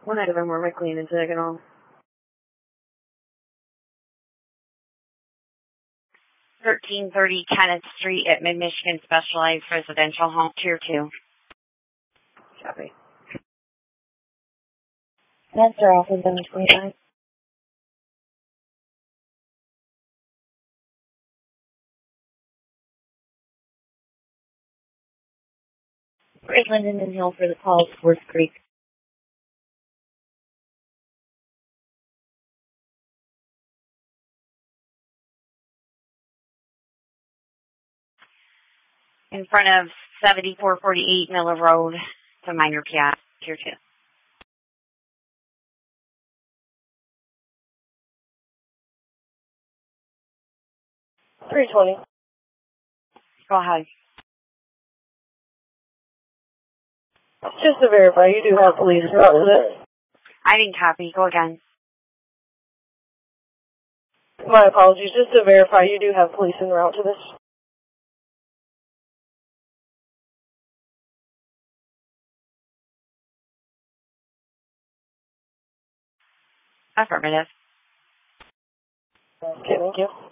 One out of them were McLean and Saginaw. 1330 Kenneth Street at Mid-Michigan Specialized Residential Home, Tier 2. Copy. Master off of 729. Great Linden and Hill for the call, Worth Creek. In front of 7448 Miller Road, it's a minor Piat, Tier 2. 320. Go ahead. Just to verify, you do have police around, is it? I didn't copy. Go again. My apologies. Just to verify, you do have police en route to this. Affirmative. Okay, thank you.